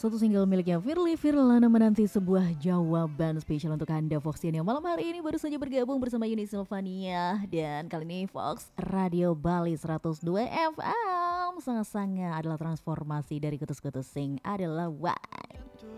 Satu single miliknya Firly Firlana menanti sebuah jawaban spesial untuk Anda Foxian yang malam hari ini baru saja bergabung bersama Yuni Silvania. Dan kali ini Fox Radio Bali 102 FM sangat-sangat adalah transformasi dari kutus-kutus sing adalah why.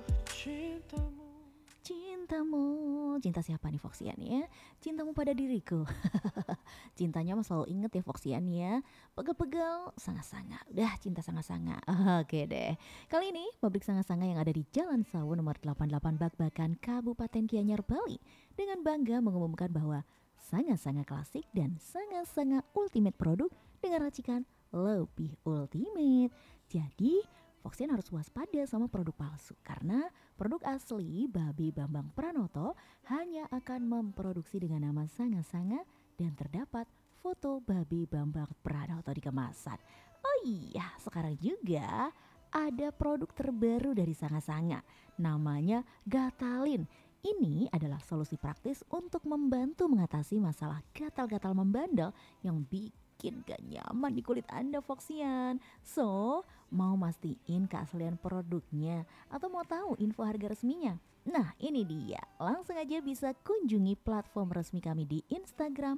Cintamu, cinta siapa nih Foxian ya? Cintamu pada diriku. Cintanya mah selalu inget ya Foxian ya. Pegal-pegal sangat-sangat. Udah cinta sangat-sangat. Oke deh. Kali ini pabrik sangat-sangat yang ada di Jalan Sawu nomor 88 Bakbakan Kabupaten Gianyar Bali dengan bangga mengumumkan bahwa sangat-sangat klasik dan sangat-sangat ultimate produk dengan racikan lebih ultimate. Jadi Foxian harus waspada sama produk palsu karena produk asli Babi Bambang Pranoto hanya akan memproduksi dengan nama Sanga-Sanga dan terdapat foto Babi Bambang Pranoto di kemasan. Oh iya, sekarang juga ada produk terbaru dari Sanga-Sanga, namanya Gatalin. Ini adalah solusi praktis untuk membantu mengatasi masalah gatal-gatal membandel yang bikin gak nyaman di kulit Anda Foxian. So, mau mastiin keaslian produknya atau mau tahu info harga resminya? Nah ini dia, langsung aja bisa kunjungi platform resmi kami di Instagram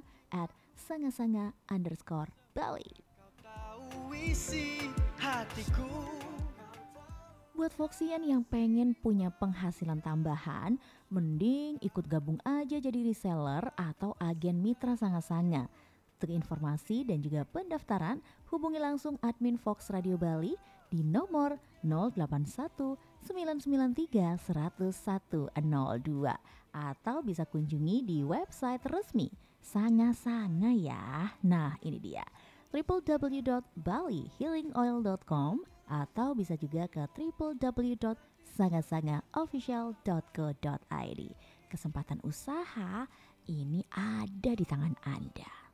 @sanga__Bali. Buat Foxian yang pengen punya penghasilan tambahan, mending ikut gabung aja jadi reseller atau agen mitra Sanga-Sanga. Untuk informasi dan juga pendaftaran, hubungi langsung admin Fox Radio Bali di nomor 081 993 10102 atau bisa kunjungi di website resmi Sanga-Sanga ya. Nah ini dia www.balihealingoil.com atau bisa juga ke www.sangasangaofficial.co.id. Kesempatan usaha ini ada di tangan Anda.